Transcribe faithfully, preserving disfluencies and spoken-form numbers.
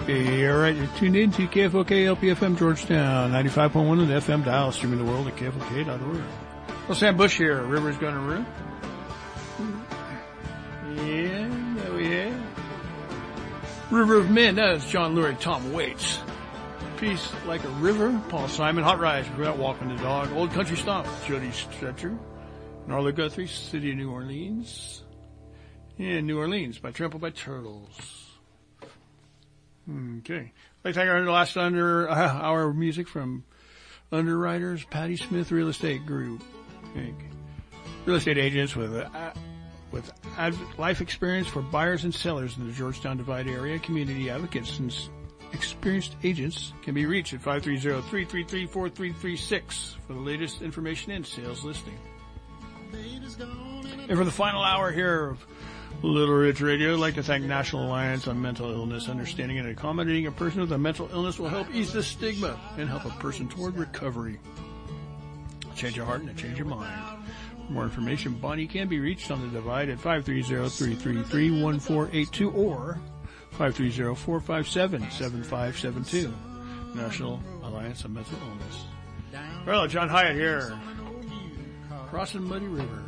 Hey, all right, you're tuned in to K F O K L P F M Georgetown, ninety-five point one on the F M dial, streaming the world at K F O K dot org. Well, Sam Bush here, River's Gonna Run. Yeah, oh yeah. River of Men, that is John Lurie, Tom Waits. Peace Like a River, Paul Simon. Hot Rise, Without Walking the Dog. Old Country Stomp, Jody Stretcher. Narla Guthrie, City of New Orleans. And New Orleans by Trampled by Turtles. Okay. I'd like to thank our last under, uh, hour music from Underwriters, Patty Smith Real Estate Group. Okay. Real estate agents with uh, with ad- life experience for buyers and sellers in the Georgetown Divide area. Community advocates and experienced agents can be reached at five three zero, three three three, four three three six for the latest information and sales listing. And for the final hour here of Little Ridge Radio, I'd like to thank National Alliance on Mental Illness. Understanding and accommodating a person with a mental illness will help ease the stigma and help a person toward recovery. Change your heart and change your mind. For more information, Bonnie can be reached on the Divide at five three zero, three three three, one four eight two or five three zero, four five seven, seven five seven two. National Alliance on Mental Illness. Well, John Hyatt here, crossing Muddy River.